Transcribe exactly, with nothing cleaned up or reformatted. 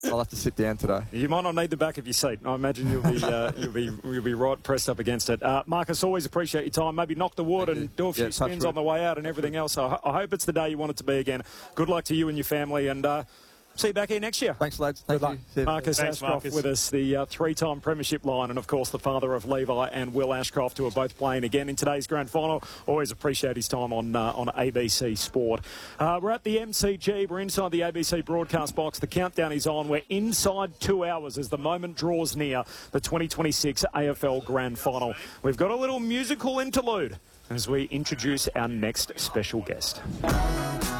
I'll have to sit down today. You might not need the back of your seat. I imagine you'll be uh, you'll be you'll be right pressed up against it. Uh, Marcus, always appreciate your time. Maybe knock the wood Thank and you. do a few Yeah, spins touch on the way out and everything else. I, I hope it's the day you want it to be again. Good luck to you and your family, and uh, see you back here next year. Thanks, lads. Thank Good you. luck. See you. Marcus Thanks, Ashcroft Marcus. with us, the uh, three-time premiership line, and of course the father of Levi and Will Ashcroft, who are both playing again in today's grand final. Always appreciate his time on uh, on A B C Sport. Uh, we're at the M C G. We're inside the A B C broadcast box. The countdown is on. We're inside two hours as the moment draws near the twenty twenty-six A F L Grand Final. We've got a little musical interlude as we introduce our next special guest.